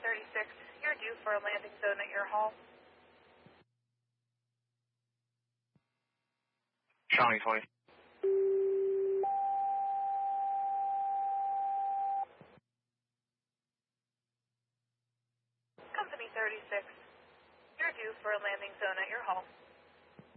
36, you're due for a landing zone at your home. Shawnee 20. Company 36, you're due for a landing zone at your home.